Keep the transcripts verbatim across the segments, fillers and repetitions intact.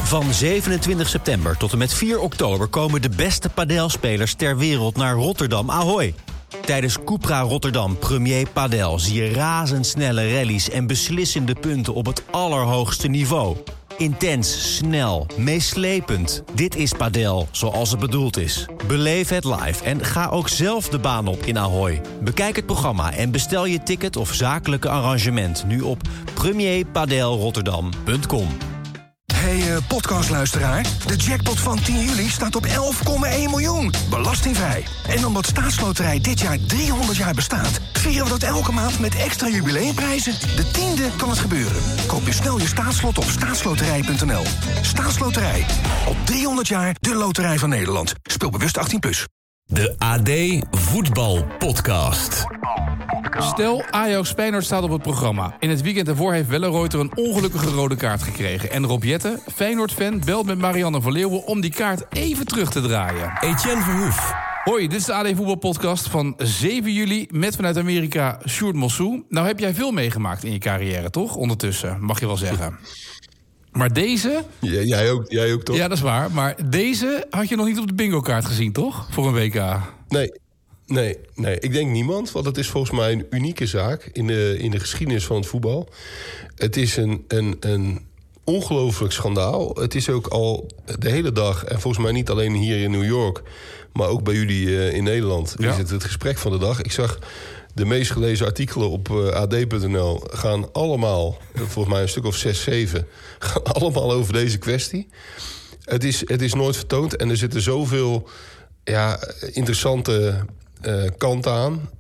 Van zevenentwintig september tot en met vier oktober komen de beste padelspelers ter wereld naar Rotterdam Ahoy. Tijdens Cupra Rotterdam Premier Padel zie je razendsnelle rallies en beslissende punten op het allerhoogste niveau. Intens, snel, meeslepend. Dit is padel zoals het bedoeld is. Beleef het live en ga ook zelf de baan op in Ahoy. Bekijk het programma en bestel je ticket of zakelijke arrangement nu op premier padel rotterdam punt com. Hey uh, podcastluisteraar, de jackpot van tien juli staat op elf komma één miljoen. Belastingvrij. En omdat Staatsloterij dit jaar driehonderd jaar bestaat, vieren we dat elke maand met extra jubileumprijzen. De tiende kan het gebeuren. Koop je snel je staatslot op staatsloterij punt n l. Staatsloterij. Op driehonderd jaar de loterij van Nederland. Speel bewust achttien plus. De A D Voetbal Podcast. Stel, Ajax Feyenoord staat op het programma. In het weekend ervoor heeft Wellenreuter een ongelukkige rode kaart gekregen. En Rob Jetten, Feyenoord-fan, belt met Marianne van Leeuwen om die kaart even terug te draaien. Etienne Verhoef. Hoi, dit is de A D Voetbal Podcast van zeven juli met vanuit Amerika Sjoerd Mossou. Nou heb jij veel meegemaakt in je carrière, toch? Ondertussen, mag je wel zeggen. Maar deze... Ja, jij, ook, jij ook, toch? Ja, dat is waar. Maar deze had je nog niet op de bingo-kaart gezien, toch? Voor een W K. Nee, nee, nee. Ik denk niemand. Want het is volgens mij een unieke zaak in de, in de geschiedenis van het voetbal. Het is een, een, een ongelooflijk schandaal. Het is ook al de hele dag, en volgens mij niet alleen hier in New York, maar ook bij jullie uh, in Nederland, ja. Is het het gesprek van de dag. Ik zag de meest gelezen artikelen op uh, A D punt n l gaan allemaal, volgens mij een stuk of zes, zeven, gaan allemaal over deze kwestie. Het is, het is nooit vertoond en er zitten zoveel ja, interessante uh, kanten aan.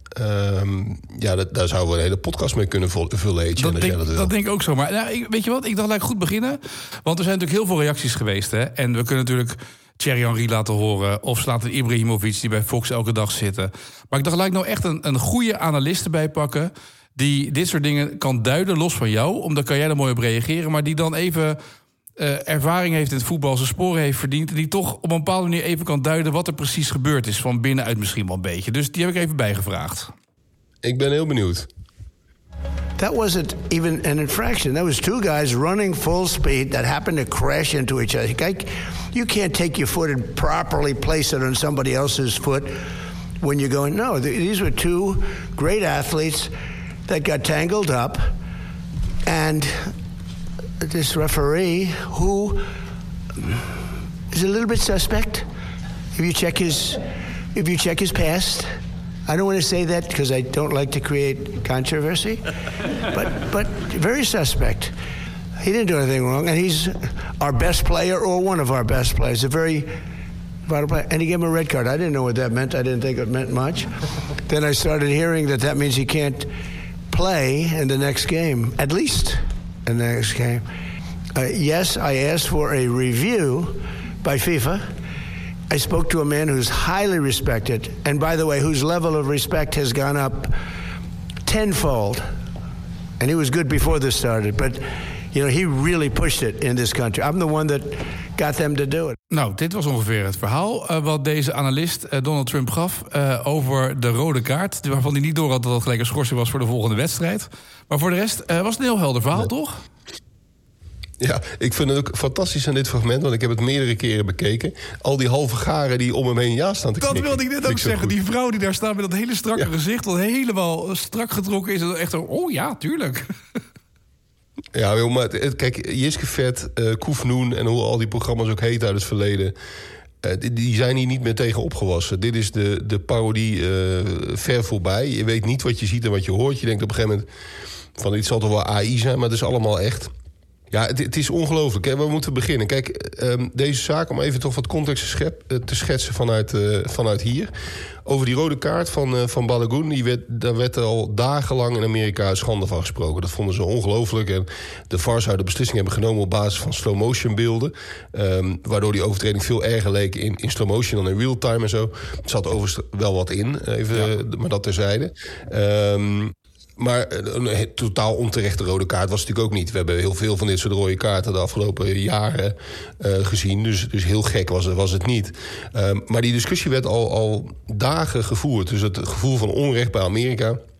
Um, ja, dat, daar zouden we een hele podcast mee kunnen vullen. Etienne, dat, denk, dat, dat denk ik ook zo. Maar nou, ik, weet je wat, ik dacht, laat ik goed beginnen. Want er zijn natuurlijk heel veel reacties geweest. Hè? En we kunnen natuurlijk Thierry Henry laten horen, of Zlatan Ibrahimovic die bij Fox elke dag zitten. Maar ik dacht, laat ik nou echt een, een goede analist erbij pakken die dit soort dingen kan duiden, los van jou, omdat kan jij er mooi op reageren, maar die dan even uh, ervaring heeft in het voetbal, zijn sporen heeft verdiend, en die toch op een bepaalde manier even kan duiden wat er precies gebeurd is, van binnenuit misschien wel een beetje. Dus die heb ik even bijgevraagd. Ik ben heel benieuwd. That wasn't even an infraction. That was two guys running full speed that happened to crash into each other. You can't take your foot and properly place it on somebody else's foot when you're going, no, these were two great athletes that got tangled up. And this referee, who is a little bit suspect, if you check his, if you check his past. I don't want to say that because I don't like to create controversy, but but very suspect. He didn't do anything wrong, and he's our best player or one of our best players, a very vital player. And he gave him a red card. I didn't know what that meant. I didn't think it meant much. Then I started hearing that that means he can't play in the next game, at least in the next game. Uh, yes, I asked for a review by FIFA. I spoke to a man who's highly respected, and by the way, whose level of respect has gone up tenfold. And he was good before this started, but you know, he really pushed it in this country. I'm the one that got them to do it. Nou, dit was ongeveer het verhaal uh, wat deze analist uh, Donald Trump gaf uh, over de rode kaart, waarvan hij niet door had dat dat gelijk een schorsing was voor de volgende wedstrijd. Maar voor de rest uh, was het een heel helder verhaal, nee. Toch? Ja, ik vind het ook fantastisch aan dit fragment, want ik heb het meerdere keren bekeken. Al die halve garen die om hem heen ja staan te knikken. Dat wilde ik net ook zeggen. Goed. Die vrouw die daar staat met dat hele strakke ja. gezicht, dat helemaal strak getrokken is. Echt zo, oh ja, tuurlijk. Ja, maar kijk, Jiske Vet, uh, Koef Noen en hoe al die programma's ook heet uit het verleden, Uh, die, die zijn hier niet meer tegen opgewassen. Dit is de, de parodie uh, ver voorbij. Je weet niet wat je ziet en wat je hoort. Je denkt op een gegeven moment van, dit zal toch wel A I zijn, maar het is allemaal echt. Ja, het, het is ongelooflijk. Hè? We moeten beginnen. Kijk, um, deze zaak, om even toch wat context te, schep, uh, te schetsen vanuit, uh, vanuit hier. Over die rode kaart van, uh, van Balogun, die werd, daar werd er al dagenlang in Amerika schande van gesproken. Dat vonden ze ongelooflijk. En de V A R zou de beslissing hebben genomen op basis van slow-motion beelden. Um, waardoor die overtreding veel erger leek in, in slow-motion dan in real-time en zo. Er zat overigens wel wat in, even, ja. maar dat terzijde. Um, Maar een totaal onterechte rode kaart was het natuurlijk ook niet. We hebben heel veel van dit soort rode kaarten de afgelopen jaren uh, gezien. Dus, dus heel gek was het, was het niet. Um, maar die discussie werd al, al dagen gevoerd. Dus het gevoel van onrecht bij Amerika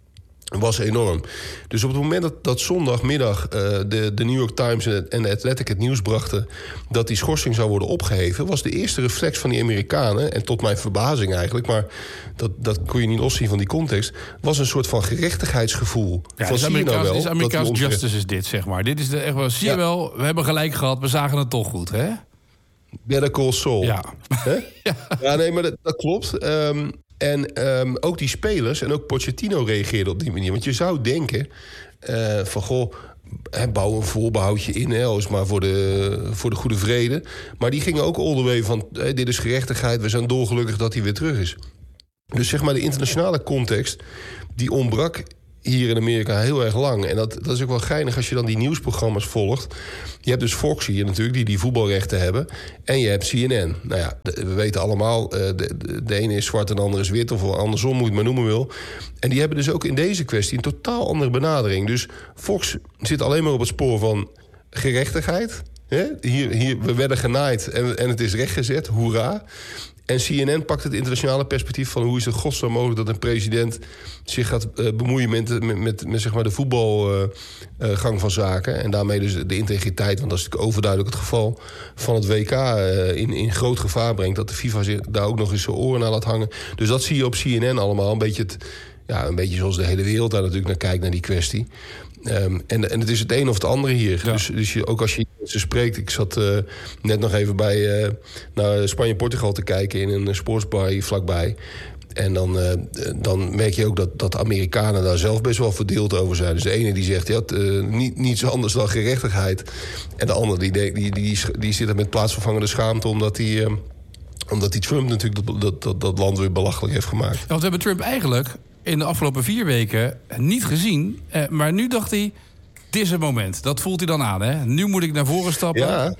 was enorm. Dus op het moment dat, dat zondagmiddag uh, de, de New York Times en de Athletic het nieuws brachten dat die schorsing zou worden opgeheven, was de eerste reflex van die Amerikanen, en tot mijn verbazing eigenlijk, maar dat, dat kon je niet loszien van die context, was een soort van gerechtigheidsgevoel. Ja, van, dit is zie je nou wel, Amerikaans, dit is Amerikaans ons... justice is dit, zeg maar. Dit is de, echt wel, zie je ja. wel, we hebben gelijk gehad, we zagen het toch goed, hè? Better call Saul. Ja. ja. ja, nee, maar dat, dat klopt. Um, En um, ook die spelers en ook Pochettino reageerden op die manier. Want je zou denken uh, van, goh, he, bouw een voorbehoudje in, hè, is maar voor de, voor de goede vrede. Maar die gingen ook all the way van, hey, dit is gerechtigheid, we zijn dolgelukkig dat hij weer terug is. Dus zeg maar de internationale context, die ontbrak hier in Amerika heel erg lang. En dat, dat is ook wel geinig als je dan die nieuwsprogramma's volgt. Je hebt dus Fox hier natuurlijk, die die voetbalrechten hebben. En je hebt C N N. Nou ja, de, we weten allemaal, de, de, de ene is zwart en de andere is wit, of andersom, moet je het maar noemen wil. En die hebben dus ook in deze kwestie een totaal andere benadering. Dus Fox zit alleen maar op het spoor van gerechtigheid. Hè? Hier, hier, we werden genaaid en, en het is rechtgezet, hoera. En C N N pakt het internationale perspectief van, hoe is het godsnaam mogelijk dat een president zich gaat uh, bemoeien met, met, met, met zeg maar de voetbalgang uh, uh, van zaken. En daarmee dus de integriteit, want dat is natuurlijk overduidelijk het geval, van het W K uh, in, in groot gevaar brengt. Dat de FIFA zich daar ook nog eens zijn oren naar laat hangen. Dus dat zie je op C N N allemaal. Een beetje, het, ja, een beetje zoals de hele wereld daar natuurlijk naar kijkt, naar die kwestie. Um, en, en het is het een of het andere hier. Ja. Dus, dus je, ook als je ze spreekt... Ik zat uh, net nog even bij uh, naar Spanje-Portugal te kijken in een sportsbar hier vlakbij. En dan, uh, dan merk je ook dat, dat de Amerikanen daar zelf best wel verdeeld over zijn. Dus de ene die zegt, ja, uh, niet, niets anders dan gerechtigheid. En de andere die, die, die, die, die zit er met plaatsvervangende schaamte, omdat die... Uh, omdat die Trump natuurlijk dat, dat, dat, dat land weer belachelijk heeft gemaakt. Ja, want we hebben Trump eigenlijk in de afgelopen vier weken niet gezien. Eh, maar nu dacht hij, dit is het moment. Dat voelt hij dan aan, hè? Nu moet ik naar voren stappen. Ja.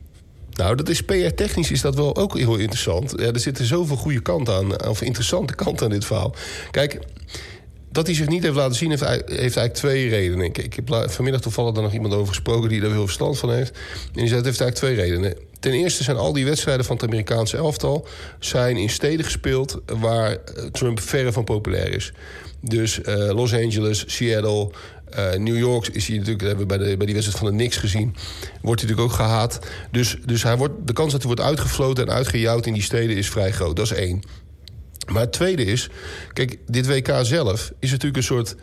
Nou, dat is P R-technisch is dat wel ook heel interessant. Ja, er zitten zoveel goede kanten aan, of interessante kanten aan dit verhaal. Kijk, dat hij zich niet heeft laten zien, heeft, heeft eigenlijk twee redenen. Ik, ik heb vanmiddag toevallig daar nog iemand over gesproken die daar heel veel verstand van heeft. En die zei, het heeft eigenlijk twee redenen. Ten eerste zijn al die wedstrijden van het Amerikaanse elftal zijn in steden gespeeld waar Trump verre van populair is. Dus uh, Los Angeles, Seattle, uh, New York is hij natuurlijk, hebben we bij, de, bij die wedstrijd van de Knicks gezien, wordt hij natuurlijk ook gehaat. Dus, dus hij wordt, de kans dat hij wordt uitgefloten en uitgejouwd in die steden is vrij groot. Dat is één. Maar het tweede is, kijk, dit W K zelf is natuurlijk een soort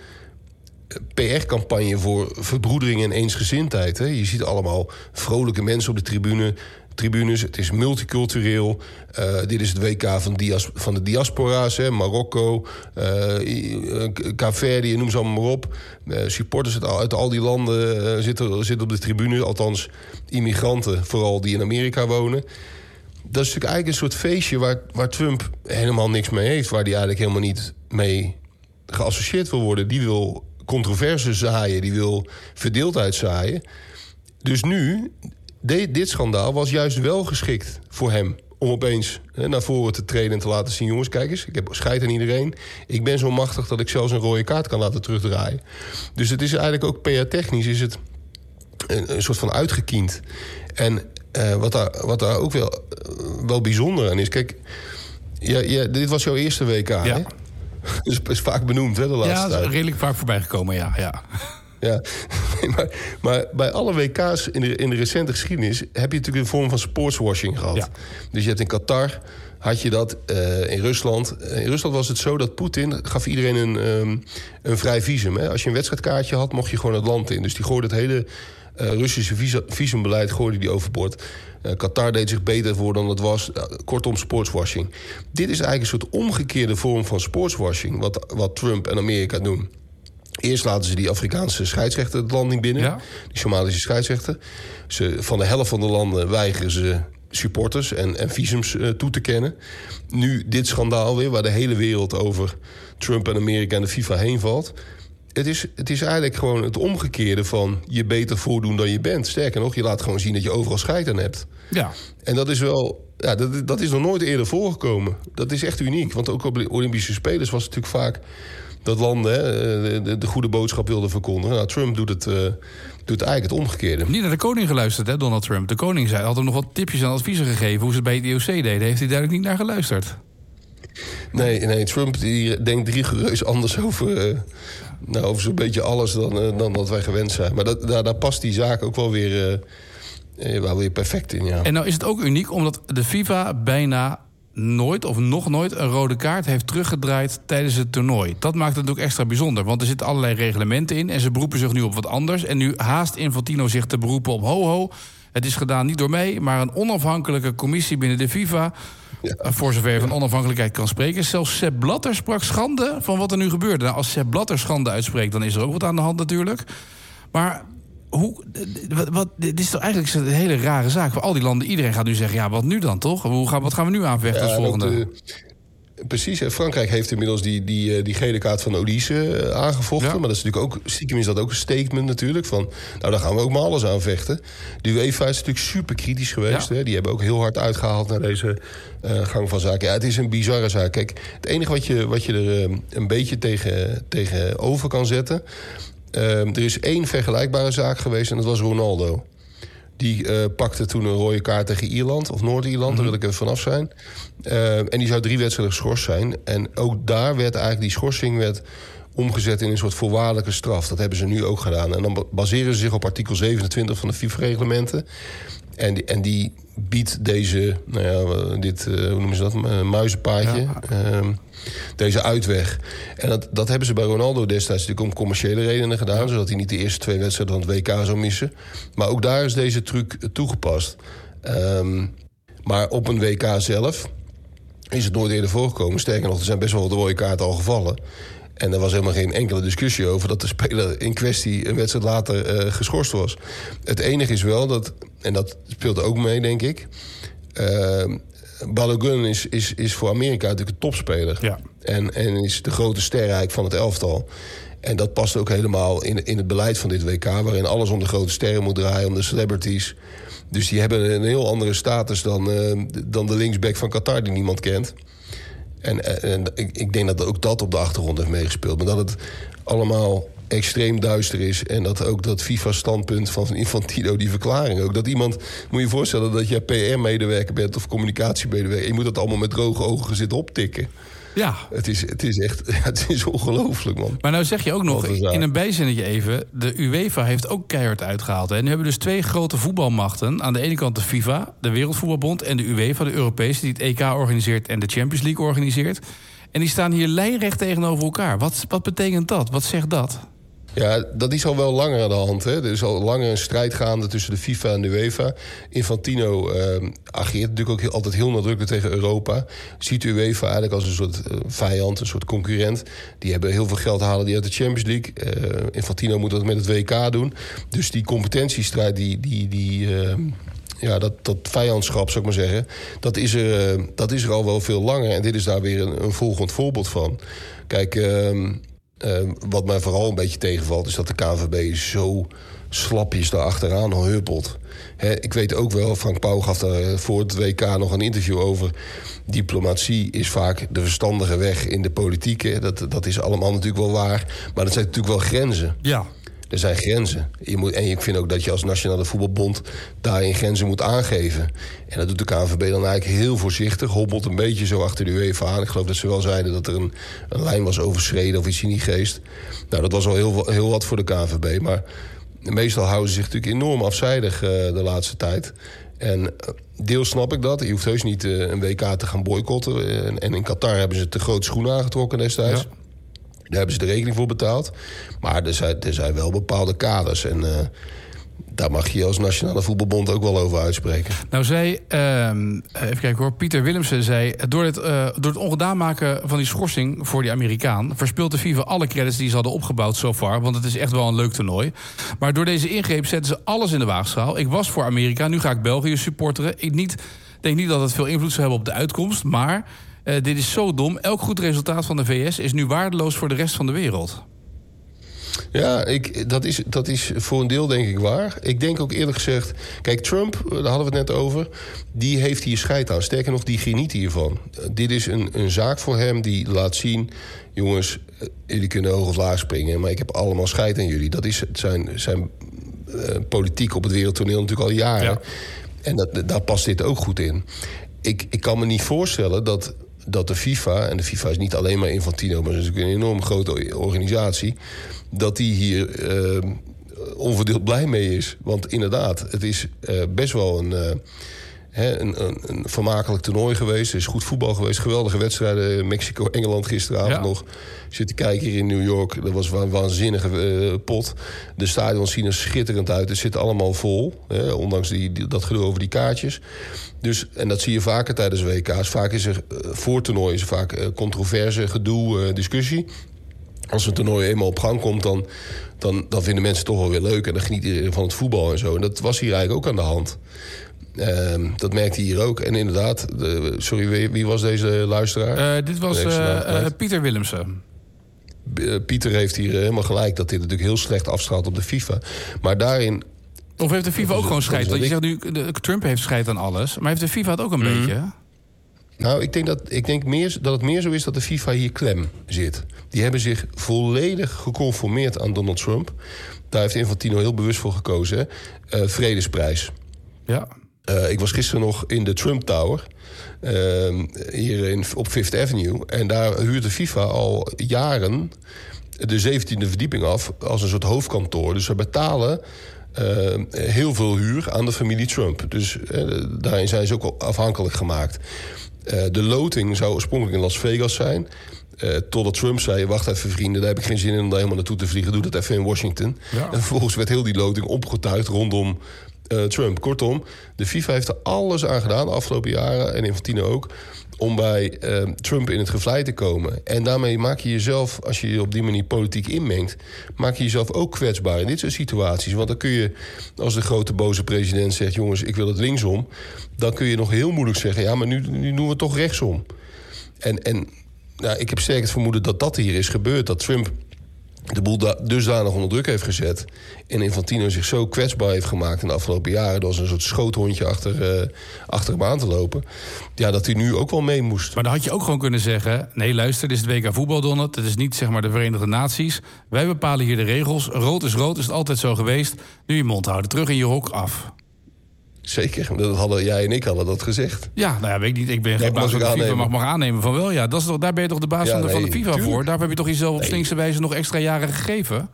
P R-campagne voor verbroedering en eensgezindheid. Hè. Je ziet allemaal vrolijke mensen op de tribune, tribunes. Het is multicultureel. Uh, dit is het W K van, dias, van de diaspora's. Hè. Marokko, uh, Kaapverdië, noem ze allemaal maar op. Uh, supporters uit al, uit al die landen uh, zitten, zitten op de tribune. Althans, immigranten vooral die in Amerika wonen. Dat is natuurlijk eigenlijk een soort feestje waar, waar Trump helemaal niks mee heeft. Waar hij eigenlijk helemaal niet mee geassocieerd wil worden. Die wil controverse zaaien, die wil verdeeldheid zaaien. Dus nu, de, dit schandaal was juist wel geschikt voor hem. Om opeens hè, naar voren te treden en te laten zien, jongens, kijk eens, ik heb scheid aan iedereen. Ik ben zo machtig dat ik zelfs een rode kaart kan laten terugdraaien. Dus het is eigenlijk ook P R-technisch is het een, een soort van uitgekiend. En uh, wat, daar, wat daar ook wel, uh, wel bijzonder aan is, kijk, ja, ja, dit was jouw eerste W K, ja. Hè? Dus het is vaak benoemd, hè, de laatste tijd. Ja, dat is redelijk vaak voorbij gekomen, ja. ja. Ja, maar, maar bij alle W K's in de, in de recente geschiedenis heb je natuurlijk een vorm van sportswashing gehad. Ja. Dus je hebt in Qatar, had je dat uh, in Rusland. In Rusland was het zo dat Poetin gaf iedereen een, um, een vrij visum. Hè. Als je een wedstrijdkaartje had, mocht je gewoon het land in. Dus die gooide het hele uh, Russische visa, visumbeleid gooide die overboord. Uh, Qatar deed zich beter voor dan het was. Uh, kortom, sportswashing. Dit is eigenlijk een soort omgekeerde vorm van sportswashing, wat, wat Trump en Amerika doen. Eerst laten ze die Afrikaanse scheidsrechter het land niet binnen. Ja. Die Somalische scheidsrechter. Ze, van de helft van de landen weigeren ze supporters en, en visums uh, toe te kennen. Nu dit schandaal weer, waar de hele wereld over Trump en Amerika en de FIFA heen valt. Het is, het is eigenlijk gewoon het omgekeerde van je beter voordoen dan je bent. Sterker nog, je laat gewoon zien dat je overal scheid aan hebt. Ja. En dat is wel... Ja, dat, dat is nog nooit eerder voorgekomen. Dat is echt uniek. Want ook op de Olympische Spelers was het natuurlijk vaak dat landen hè, de, de goede boodschap wilden verkondigen. Nou, Trump doet het, uh, doet eigenlijk het omgekeerde. Niet naar de koning geluisterd, hè, Donald Trump. De koning zei, had hem nog wat tipjes en adviezen gegeven hoe ze het bij het I O C deden. Heeft hij duidelijk niet naar geluisterd. Nee, nee, Trump die denkt rigoureus anders over, uh, nou, over zo'n beetje alles dan, uh, dan dat wij gewend zijn. Maar dat, daar, daar past die zaak ook wel weer, uh, wel weer perfect in, ja. En nou is het ook uniek omdat de FIFA bijna nooit of nog nooit een rode kaart heeft teruggedraaid tijdens het toernooi. Dat maakt het ook extra bijzonder, want er zitten allerlei reglementen in en ze beroepen zich nu op wat anders. En nu haast Infantino zich te beroepen op ho ho. Het is gedaan niet door mij, maar een onafhankelijke commissie binnen de FIFA. Ja. Voor zover je van onafhankelijkheid kan spreken. Zelfs Sepp Blatter sprak schande van wat er nu gebeurde. Nou, als Sepp Blatter schande uitspreekt, dan is er ook wat aan de hand natuurlijk. Maar hoe, wat, wat, dit is toch eigenlijk een hele rare zaak voor al die landen. Iedereen gaat nu zeggen, ja, wat nu dan toch? Hoe gaan, wat gaan we nu aanvechten als ja, volgende? Dat, uh... Precies, Frankrijk heeft inmiddels die, die, die gele kaart van Olise aangevochten. Ja. Maar dat is natuurlijk ook, stiekem is dat ook een statement natuurlijk. Van, nou, daar gaan we ook maar alles aan vechten. De UEFA is natuurlijk super kritisch geweest. Ja. Hè. Die hebben ook heel hard uitgehaald naar deze uh, gang van zaken. Ja, het is een bizarre zaak. Kijk, het enige wat je, wat je er uh, een beetje tegen, tegenover kan zetten. Uh, er is één vergelijkbare zaak geweest en dat was Ronaldo. Die uh, pakte toen een rode kaart tegen Ierland, of Noord-Ierland, mm-hmm. Daar wil ik even vanaf zijn. Uh, en die zou drie wedstrijden geschorst zijn. En ook daar werd eigenlijk die schorsing werd omgezet in een soort voorwaardelijke straf. Dat hebben ze nu ook gedaan. En dan baseren ze zich op artikel zevenentwintig van de FIFA-reglementen. En die, en die biedt deze, nou ja, dit, uh, hoe noemen ze dat, uh, muizenpaadje, ja. uh, deze uitweg. En dat, dat hebben ze bij Ronaldo destijds natuurlijk om commerciële redenen gedaan, zodat hij niet de eerste twee wedstrijden van het W K zou missen. Maar ook daar is deze truc toegepast. Um, maar op een W K zelf is het nooit eerder voorgekomen. Sterker nog, er zijn best wel wat rode kaarten al gevallen. En er was helemaal geen enkele discussie over dat de speler in kwestie een wedstrijd later uh, geschorst was. Het enige is wel dat, en dat speelt ook mee, denk ik. Uh, Balogun is, is, is voor Amerika natuurlijk een topspeler. Ja. En, en is de grote ster eigenlijk van het elftal. En dat past ook helemaal in, in het beleid van dit W K, waarin alles om de grote sterren moet draaien, om de celebrities. Dus die hebben een heel andere status dan, uh, dan de linksback van Qatar, die niemand kent. En, en ik, ik denk dat ook dat op de achtergrond heeft meegespeeld. Maar dat het allemaal extreem duister is. En dat ook dat FIFA-standpunt van Infantino, die verklaring ook. Dat iemand, moet je je voorstellen dat je P R-medewerker bent of communicatiemedewerker. Je moet dat allemaal met droge ogen zitten optikken. Ja. Het is, het is echt, het is ongelooflijk, man. Maar nou zeg je ook nog, in een bijzinnetje even, de UEFA heeft ook keihard uitgehaald. Hè? En nu hebben we dus twee grote voetbalmachten. Aan de ene kant de FIFA, de Wereldvoetbalbond, en de UEFA, de Europese, die het E K organiseert en de Champions League organiseert. En die staan hier lijnrecht tegenover elkaar. Wat, wat betekent dat? Wat zegt dat? Ja, dat is al wel langer aan de hand. Hè. Er is al langer een strijd gaande tussen de FIFA en de UEFA. Infantino uh, ageert natuurlijk ook heel, altijd heel nadrukkelijk tegen Europa. Ziet de UEFA eigenlijk als een soort uh, vijand, een soort concurrent. Die hebben heel veel geld halen die uit de Champions League. Uh, Infantino moet dat met het W K doen. Dus die competentiestrijd, die... die, die uh, Ja, dat, dat vijandschap, zou ik maar zeggen, dat is, er, uh, dat is er al wel veel langer. En dit is daar weer een, een volgend voorbeeld van. Kijk, uh, uh, wat mij vooral een beetje tegenvalt, is dat de K N V B zo slapjes daar achteraan huppelt. He, ik weet ook wel, Frank Pauw gaf daar voor het W K nog een interview over. Diplomatie is vaak de verstandige weg in de politiek. He. Dat, dat is allemaal natuurlijk wel waar. Maar er zijn natuurlijk wel grenzen. Ja. Er zijn grenzen. Je moet, en ik vind ook dat je als Nationale Voetbalbond daarin grenzen moet aangeven. En dat doet de K N V B dan eigenlijk heel voorzichtig. Hobbelt een beetje zo achter de UEFA aan. Ik geloof dat ze wel zeiden dat er een, een lijn was overschreden of iets in die geest. Nou, dat was al heel, heel wat voor de K N V B. Maar meestal houden ze zich natuurlijk enorm afzijdig uh, de laatste tijd. En uh, deels snap ik dat. Je hoeft heus niet uh, een W K te gaan boycotten. En, en in Qatar hebben ze te grote schoenen aangetrokken destijds. Ja. Daar hebben ze de rekening voor betaald. Maar er zijn, er zijn wel bepaalde kaders. En uh, daar mag je als Nationale Voetbalbond ook wel over uitspreken. Nou zei, uh, even kijken hoor, Pieter Willemsen zei... Door het, uh, door het ongedaan maken van die schorsing voor die Amerikaan... verspeelt de FIFA alle credits die ze hadden opgebouwd so far. Want het is echt wel een leuk toernooi. Maar door deze ingreep zetten ze alles in de waagschaal. Ik was voor Amerika, nu ga ik België supporteren. Ik niet, denk niet dat het veel invloed zou hebben op de uitkomst, maar... Uh, dit is zo dom. Elk goed resultaat van de V S is nu waardeloos voor de rest van de wereld. Ja, ik, dat, is, dat is voor een deel denk ik waar. Ik denk ook eerlijk gezegd... Kijk, Trump, daar hadden we het net over... die heeft hier scheid aan. Sterker nog, die geniet hiervan. Uh, dit is een, een zaak voor hem die laat zien... jongens, uh, jullie kunnen hoog of laag springen... maar ik heb allemaal scheid aan jullie. Dat is zijn, zijn uh, politiek op het wereldtoneel natuurlijk al jaren. Ja. En dat, daar past dit ook goed in. Ik, ik kan me niet voorstellen dat... dat de FIFA, en de FIFA is niet alleen maar Infantino, maar het is natuurlijk een enorm grote organisatie, dat die hier uh, onverdeeld blij mee is. Want inderdaad, het is uh, best wel een, uh, hè, een, een, een vermakelijk toernooi geweest. Er is goed voetbal geweest, geweldige wedstrijden. Mexico-Engeland gisteravond ja. nog. Zit te kijken hier in New York, dat was een waanzinnige uh, pot. De stadions zien er schitterend uit. Het zit allemaal vol, hè, ondanks die, die, dat gedoe over die kaartjes. Dus, en dat zie je vaker tijdens W K's. Vaak is er uh, voor toernooi is er vaak uh, controverse, gedoe, uh, discussie. Als een toernooi eenmaal op gang komt, dan, dan, dan vinden mensen het toch wel weer leuk. En dan geniet iedereen van het voetbal en zo. En dat was hier eigenlijk ook aan de hand. Uh, dat merkte hij hier ook. En inderdaad, de, sorry, wie, wie was deze luisteraar? Uh, dit was uh, uh, Pieter Willemsen. Uh, Pieter heeft hier helemaal gelijk dat dit natuurlijk heel slecht afstraalt op de FIFA. Maar daarin... Of heeft de FIFA ook gewoon scheid? Want je zegt nu, de, Trump heeft scheid aan alles. Maar heeft de FIFA het ook een mm. beetje? Nou, ik denk, dat, ik denk meer, dat het meer zo is dat de FIFA hier klem zit. Die hebben zich volledig geconformeerd aan Donald Trump. Daar heeft Infantino heel bewust voor gekozen. Uh, vredesprijs. Ja. Uh, ik was gisteren nog in de Trump Tower. Uh, hier in, op Fifth Avenue. En daar huurt de FIFA al jaren de zeventiende verdieping af als een soort hoofdkantoor. Dus ze betalen uh, heel veel huur aan de familie Trump. Dus uh, daarin zijn ze ook al afhankelijk gemaakt. Uh, de loting zou oorspronkelijk in Las Vegas zijn. Uh, totdat Trump zei, wacht even vrienden, daar heb ik geen zin in om daar helemaal naartoe te vliegen. Doe dat even in Washington. Ja. En vervolgens werd heel die loting opgetuigd rondom uh, Trump. Kortom, de FIFA heeft er alles aan gedaan de afgelopen jaren, en Infantino ook, om bij uh, Trump in het gevlei te komen. En daarmee maak je jezelf, als je je op die manier politiek inmengt, maak je jezelf ook kwetsbaar in dit soort situaties. Want dan kun je, als de grote boze president zegt, jongens, ik wil het linksom, dan kun je nog heel moeilijk zeggen, ja, maar nu, nu doen we het toch rechtsom. En, en nou, ik heb sterk het vermoeden dat dat hier is gebeurd. Dat Trump de boel da- dusdanig onder druk heeft gezet en Infantino zich zo kwetsbaar heeft gemaakt in de afgelopen jaren, door als een soort schoothondje achter, uh, achter hem aan te lopen, ja, dat hij nu ook wel mee moest. Maar dan had je ook gewoon kunnen zeggen, nee, luister, dit is het W K voetbal, Donald. Het is niet, zeg maar, de Verenigde Naties. Wij bepalen hier de regels. Rood is rood, is het altijd zo geweest. Nu je mond houden, terug in je hok, af. Zeker, dat hadden jij en ik hadden dat gezegd. Ja, nou ja, weet ik niet. Ik ben geen baas van de FIFA, mag, mag aannemen van wel. Ja, dat is toch, daar ben je toch de baas ja, van, de, nee, van de FIFA tuurlijk. Voor? Daar heb je toch jezelf op nee. slinkse wijze nog extra jaren gegeven?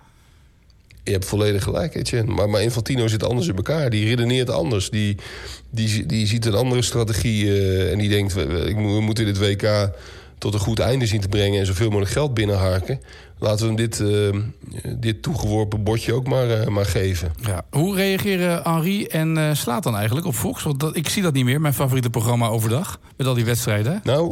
Je hebt volledig gelijk, Etienne. Maar, maar Infantino zit anders in elkaar. Die redeneert anders. Die, die, die ziet een andere strategie. Uh, en die denkt, we, we moeten dit W K tot een goed einde zien te brengen en zoveel mogelijk geld binnenharken. Laten we hem dit, uh, dit toegeworpen bordje ook maar, uh, maar geven. Ja. Hoe reageren Henry en uh, Zlatan eigenlijk op Fox? Want dat, ik zie dat niet meer, mijn favoriete programma overdag, met al die wedstrijden. Nou,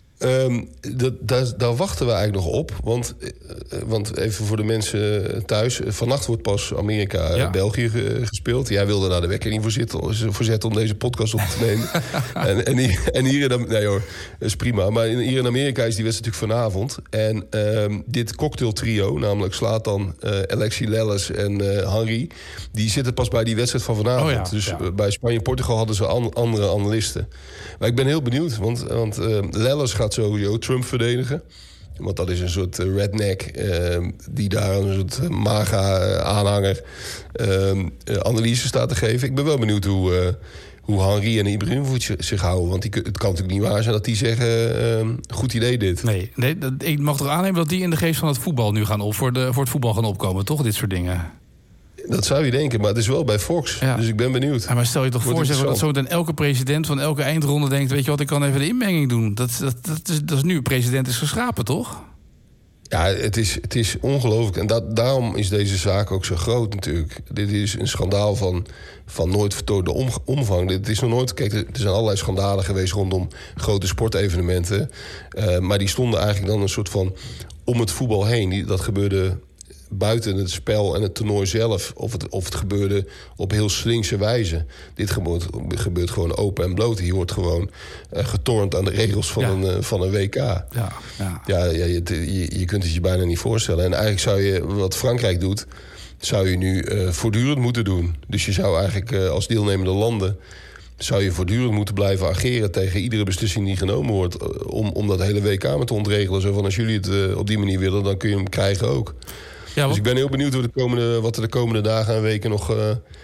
um, dat, daar, daar wachten we eigenlijk nog op. Want, uh, want even voor de mensen thuis, vannacht wordt pas Amerika-België ja. ge, gespeeld. Jij wilde daar de wekker niet voor, zitten, voor zetten om deze podcast op te nemen. en, en, hier, en hier in... Nee hoor, dat is prima. Maar hier in Amerika is die wedstrijd natuurlijk vanavond. En um, dit cocktailtrio, namelijk Zlatan, uh, Alexis Lelles en uh, Henry, die zitten pas bij die wedstrijd van vanavond. Oh ja, dus ja. uh, bij Spanje-Portugal hadden ze an, andere analisten. Maar ik ben heel benieuwd, want, want uh, Lelles gaat sowieso Trump verdedigen. Want dat is een soort redneck uh, die daar een soort MAGA-aanhanger uh, uh, analyse staat te geven. Ik ben wel benieuwd hoe, uh, hoe Henry en Ibrahimovic zich houden. Want die, het kan natuurlijk niet waar zijn dat die zeggen, uh, goed idee dit. Nee, nee, ik mag toch aannemen dat die in de geest van het voetbal nu gaan op, voor, de, voor het voetbal gaan opkomen, toch? Dit soort dingen. Dat zou je denken, maar het is wel bij Fox. Ja. Dus ik ben benieuwd. Ja, maar stel je toch voor, zeg, dat zometeen elke president van elke eindronde denkt, weet je wat, ik kan even de inmenging doen. Dat, dat, dat, is, dat is nu, president is geschrapen, toch? Ja, het is, het is ongelooflijk. En dat, daarom is deze zaak ook zo groot natuurlijk. Dit is een schandaal van, van nooit vertoonde om, omvang. Dit is nog nooit... Kijk, er zijn allerlei schandalen geweest rondom grote sportevenementen. Uh, maar die stonden eigenlijk dan een soort van om het voetbal heen. Die, dat gebeurde buiten het spel en het toernooi zelf. Of het, of het gebeurde op heel slinkse wijze. Dit gebeurt, gebeurt gewoon open en bloot. Hier wordt gewoon uh, getornd aan de regels van, ja. een, uh, van een W K. Ja, ja. ja, ja je, je, je kunt het je bijna niet voorstellen. En eigenlijk zou je, wat Frankrijk doet, zou je nu uh, voortdurend moeten doen. Dus je zou eigenlijk uh, als deelnemende landen, zou je voortdurend moeten blijven ageren tegen iedere beslissing die genomen wordt, uh, om, om dat hele W K maar te ontregelen. Zo van, als jullie het uh, op die manier willen, dan kun je hem krijgen ook. Ja, dus ik ben heel benieuwd hoe de komende, wat er de komende dagen en weken nog uh,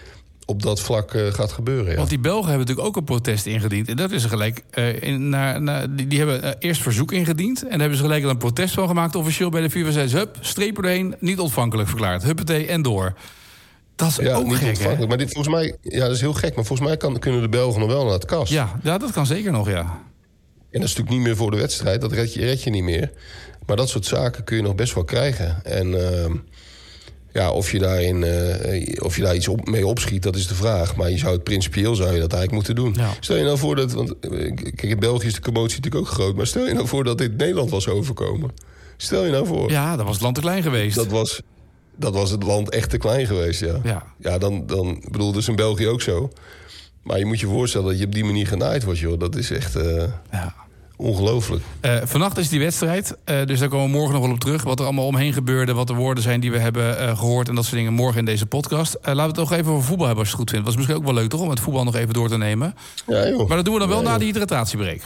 op dat vlak uh, gaat gebeuren. Ja. Want die Belgen hebben natuurlijk ook een protest ingediend. En dat is gelijk. Uh, in, naar, naar, die, die hebben uh, eerst verzoek ingediend. En daar hebben ze gelijk al een protest van gemaakt. Officieel bij de FIFA zeiden ze: hup, streep erheen, niet ontvankelijk verklaard. Huppatee en door. Dat is ja, ook niet gek, hè? Maar dit volgens mij, ja, dat is heel gek. Maar volgens mij kan, kunnen de Belgen nog wel naar het kast. Ja, ja, dat kan zeker nog, ja. En dat is natuurlijk niet meer voor de wedstrijd. Dat red je, red je niet meer. Maar dat soort zaken kun je nog best wel krijgen. En uh, ja, of je, daarin, uh, of je daar iets op, mee opschiet, dat is de vraag. Maar je zou het principieel zou je dat eigenlijk moeten doen. Ja. Stel je nou voor dat... Want kijk, in België is de commotie natuurlijk ook groot. Maar stel je nou voor dat dit Nederland was overkomen. Stel je nou voor. Ja, dat was het land te klein geweest. Dat was, dat was het land echt te klein geweest, ja. Ja, ja dan, dan ik bedoel, dat is in België ook zo. Maar je moet je voorstellen dat je op die manier genaaid wordt, joh. Dat is echt... Uh, ja. Ongelooflijk. Uh, vannacht is die wedstrijd, uh, dus daar komen we morgen nog wel op terug. Wat er allemaal omheen gebeurde, wat de woorden zijn die we hebben uh, gehoord... en dat soort dingen morgen in deze podcast. Uh, laten we het nog even over voetbal hebben als je het goed vindt. Dat was misschien ook wel leuk, toch, om het voetbal nog even door te nemen. Ja, joh. Maar dat doen we dan wel ja, na joh. de hydratatiebreak.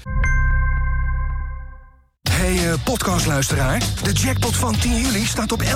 Hey uh, podcastluisteraar, de jackpot van tien juli staat op